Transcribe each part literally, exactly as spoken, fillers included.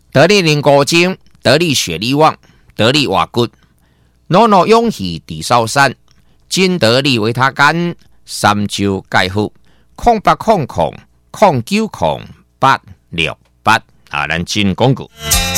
得力灵骨精，得力血力旺，得力瓦骨，诺诺勇气地少山，金得力维他干，三周钙护，空八空空空九空八六八啊，咱真广告。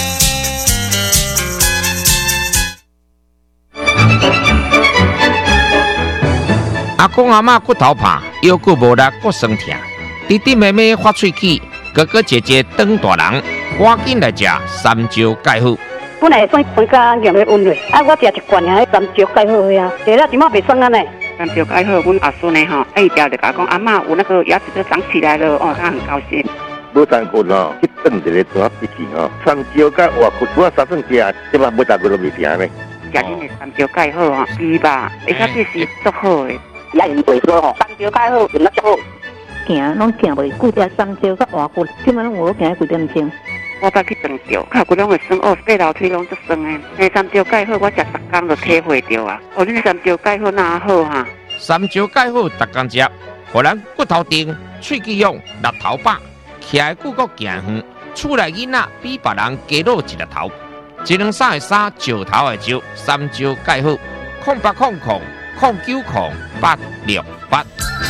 阿公阿嬷骨头怕，腰骨无力，骨酸痛，弟弟妹妹发喙齿，哥哥姐姐长大人，赶紧来食三招钙护。 本来算酸甲用的温热，啊，我食一罐啊，三招钙护呀，食了即马袂酸安尼。 三招钙护，阮阿孙呢吼，哎，条就甲讲阿嬷有那个牙齿都长起来了，哦，他很高兴。 无三骨哦，去炖一个怎啊必去哦，三招甲活骨拄啊三算食，即马每大骨都未食呢。 食恁的三招钙护吼，猪吧，而且这是足好的。 也用袂说吼，三招钙护用得足好。 行拢行袂久，只三招甲活骨，即马拢有行几点钟。 我捌去长照，脚骨拢会酸，哦，爬楼梯拢足酸的。那三招钙护，我食十工就体会到啊。哦，恁三招钙护哪好哈？ 三招钙护逐工食，互咱骨头硬、喙齿勇、力头饱，徛的久阁行远，厝内囡仔比别人加落一粒头。一两三的三，石头的石，三招钙护，空八空空空九空八六八。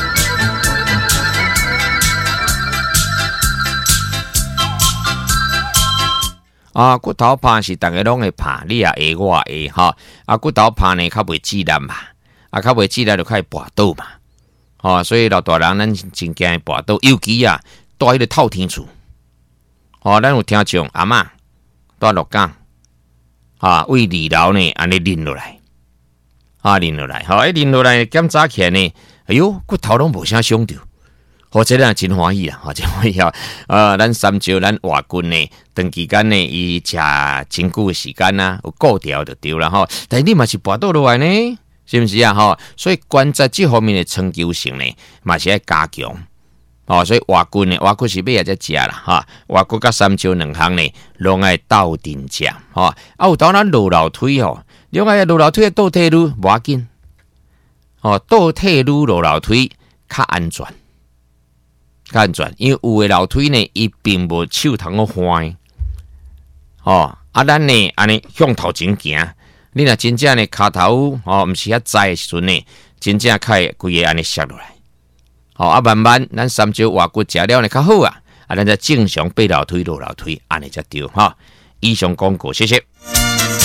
啊，骨头怕是大家拢会怕，你也会，我也会哈。啊，骨头怕呢，较袂自然嘛，啊，较袂自然就较会跋倒嘛。哦，所以老大人咱真惊跋倒，尤其啊，住迄个透天厝。哦，咱有听讲阿嬷住鹿港，啊，为二楼呢，安尼拎落来，啊，拎落来，好，一拎落来检查起来呢，哎呦，骨头拢无啥伤着。或者咱真欢喜啦，真欢喜啊！呃，咱三招咱活骨呢，长期间呢，伊食真久的时间啊，有顾调就对啦吼。但你嘛是跋倒落来呢，是不是啊？吼，所以关节这方面的长久性呢，嘛是要加强。哦，所以活骨呢，活骨是要才食啦，哈，活骨甲三招两项呢，拢爱斗阵食，吼。啊，有当咱落楼梯吼，另外落楼梯倒退路无要紧，哦，倒退路落楼梯较安全。较安全，因为有诶楼梯呢，伊并无手通好翻。哦，啊，咱呢，安尼向头前行，你若真正呢骹头哦，毋是遐窄诶时阵呢，真正较会规个安尼摔落来。哦，啊，慢慢咱三招活骨食了呢较好啊，啊，咱再正常爬楼梯落楼梯，安尼才对哈。以上广告，谢谢。